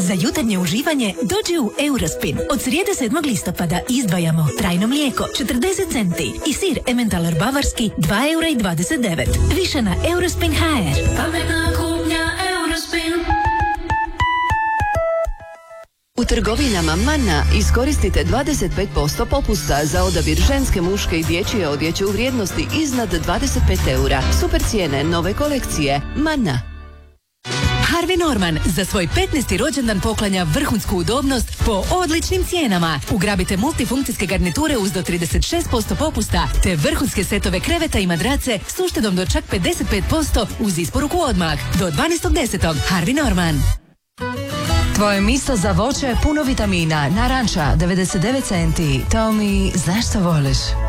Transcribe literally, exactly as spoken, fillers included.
Za jutarnje uživanje dođi u Eurospin. Od srijede sedmog listopada izdvajamo trajno mlijeko četrdeset centi i sir Emmentaler bavarski dva eura i dvadeset devet. Više na Eurospin točka ha er. Pametna kupnja Eurospin. U trgovinama Manna iskoristite dvadeset pet posto popusta za odabir ženske, muške i dječje odjeće u vrijednosti iznad dvadeset pet eura. Super cijene nove kolekcije. Manna. Harvey Norman za svoj petnaesti rođendan poklanja vrhunsku udobnost po odličnim cijenama. Ugrabite multifunkcijske garniture uz do trideset šest posto popusta te vrhunske setove kreveta i madrace s uštedom do čak pedeset pet posto uz isporuku odmah. Do dvanaestog desetog Harvey Norman. Tvoje misto za voće je puno vitamina. Naranča, devedeset devet centi. Tomi, znaš što voliš?